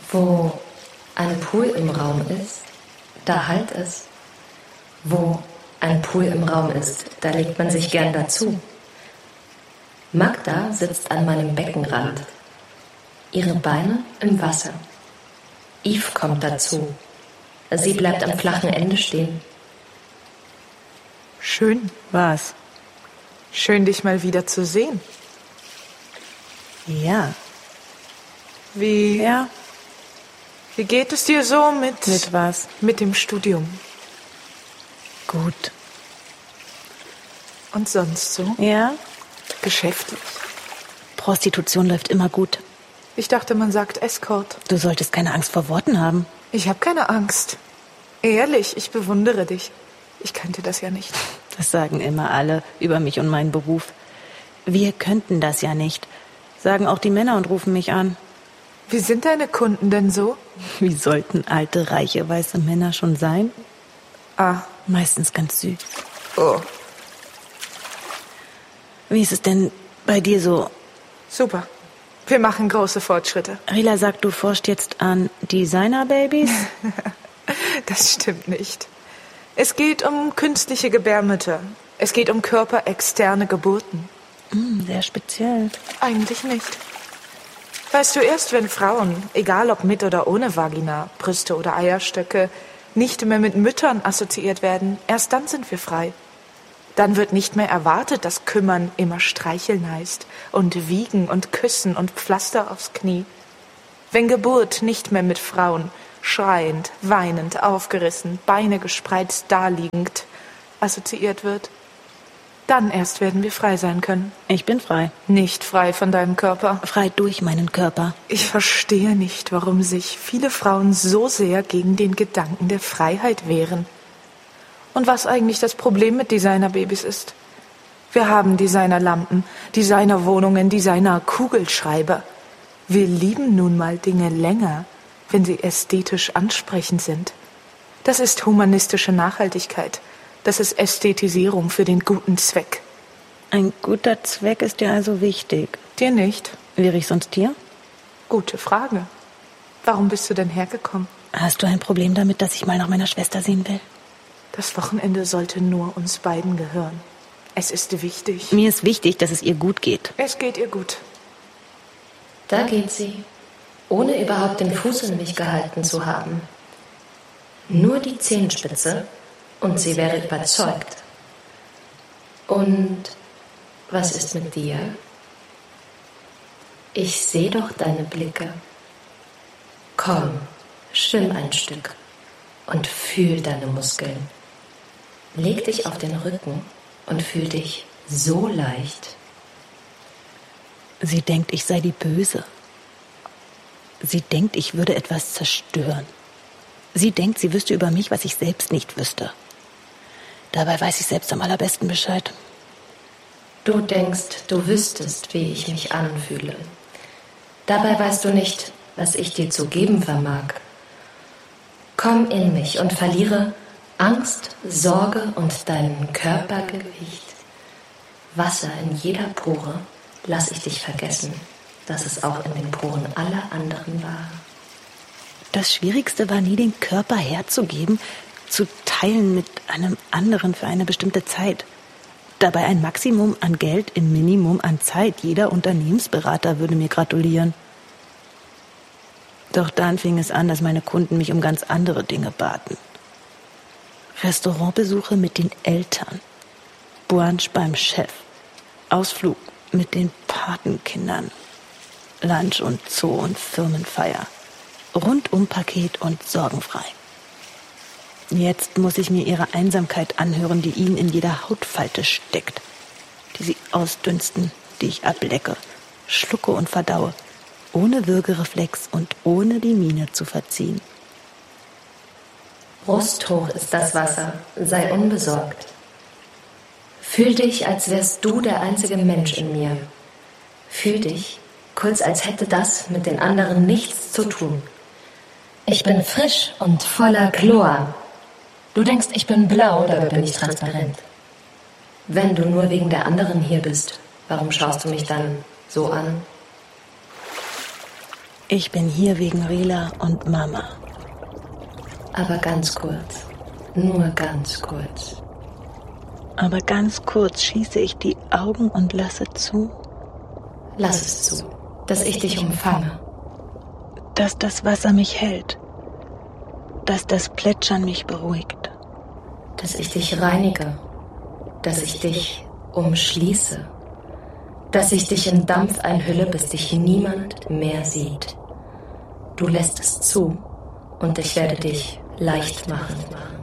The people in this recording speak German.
Wo ein Pool im Raum ist, da hallt es. Wo ein Pool im Raum ist, da legt man sich gern dazu. Magda sitzt an meinem Beckenrand, ihre Beine im Wasser. Yves kommt dazu. Sie bleibt am flachen Ende stehen. Schön. Was? Schön, dich mal wieder zu sehen. Ja. Wie geht es dir so mit... Mit was? Mit dem Studium. Gut. Und sonst so? Ja? Geschäftlich. Prostitution läuft immer gut. Ich dachte, man sagt Escort. Du solltest keine Angst vor Worten haben. Ich habe keine Angst. Ehrlich, ich bewundere dich. Ich könnte das ja nicht. Das sagen immer alle über mich und meinen Beruf. Wir könnten das ja nicht. Sagen auch die Männer und rufen mich an. Wie sind deine Kunden denn so? Wie sollten alte, reiche, weiße Männer schon sein? Meistens ganz süß. Oh. Wie ist es denn bei dir so? Super. Wir machen große Fortschritte. Rila sagt, du forschst jetzt an Designer-Babys? Das stimmt nicht. Es geht um künstliche Gebärmütter. Es geht um körperexterne Geburten. Sehr speziell. Eigentlich nicht. Weißt du, erst wenn Frauen, egal ob mit oder ohne Vagina, Brüste oder Eierstöcke, nicht mehr mit Müttern assoziiert werden, erst dann sind wir frei. Dann wird nicht mehr erwartet, dass Kümmern immer streicheln heißt und wiegen und küssen und Pflaster aufs Knie. Wenn Geburt nicht mehr mit Frauen, schreiend, weinend, aufgerissen, Beine gespreizt daliegend, assoziiert wird, dann erst werden wir frei sein können. Ich bin frei. Nicht frei von deinem Körper. Frei durch meinen Körper. Ich verstehe nicht, warum sich viele Frauen so sehr gegen den Gedanken der Freiheit wehren. Und was eigentlich das Problem mit Designerbabys ist. Wir haben Designerlampen, Designerwohnungen, Designerkugelschreiber. Wir lieben nun mal Dinge länger, wenn sie ästhetisch ansprechend sind. Das ist humanistische Nachhaltigkeit. Das ist Ästhetisierung für den guten Zweck. Ein guter Zweck ist dir also wichtig. Dir nicht? Wäre ich sonst hier? Gute Frage. Warum bist du denn hergekommen? Hast du ein Problem damit, dass ich mal nach meiner Schwester sehen will? Das Wochenende sollte nur uns beiden gehören. Es ist wichtig. Mir ist wichtig, dass es ihr gut geht. Es geht ihr gut. Da geht sie, ohne überhaupt den Fuß in mich gehalten zu haben. Nur die Zehenspitze und sie wäre überzeugt. Und was ist mit dir? Ich sehe doch deine Blicke. Komm, schwimm ein Stück und fühl deine Muskeln. Leg dich auf den Rücken und fühl dich so leicht. Sie denkt, ich sei die Böse. Sie denkt, ich würde etwas zerstören. Sie denkt, sie wüsste über mich, was ich selbst nicht wüsste. Dabei weiß ich selbst am allerbesten Bescheid. Du denkst, du wüsstest, wie ich mich anfühle. Dabei weißt du nicht, was ich dir zu geben vermag. Komm in mich und verliere Angst, Sorge und dein Körpergewicht. Wasser in jeder Pore, lass ich dich vergessen, dass es auch in den Poren aller anderen war. Das Schwierigste war nie, den Körper herzugeben, zu teilen mit einem anderen für eine bestimmte Zeit. Dabei ein Maximum an Geld im Minimum an Zeit. Jeder Unternehmensberater würde mir gratulieren. Doch dann fing es an, dass meine Kunden mich um ganz andere Dinge baten. Restaurantbesuche mit den Eltern, Brunch beim Chef, Ausflug mit den Patenkindern, Lunch und Zoo und Firmenfeier, Rundumpaket und sorgenfrei. Jetzt muss ich mir ihre Einsamkeit anhören, die ihnen in jeder Hautfalte steckt, die sie ausdünsten, die ich ablecke, schlucke und verdaue, ohne Würgereflex und ohne die Miene zu verziehen. Brusthoch ist das Wasser, sei unbesorgt. Fühl dich, als wärst du der einzige Mensch in mir. Fühl dich, kurz als hätte das mit den anderen nichts zu tun. Ich bin frisch und voller Chlor. Du denkst, ich bin blau, dabei bin ich transparent. Wenn du nur wegen der anderen hier bist, warum schaust du mich dann so an? Ich bin hier wegen Rila und Mama. Aber ganz kurz. Nur ganz kurz. Aber ganz kurz schließe ich die Augen und lasse zu. Lass es zu, dass ich dich umfange. Dass das Wasser mich hält. Dass das Plätschern mich beruhigt. Dass ich dich reinige. Dass ich dich umschließe. Dass ich dich in Dampf einhülle, bis dich niemand mehr sieht. Du lässt es zu und ich werde dich leicht machen.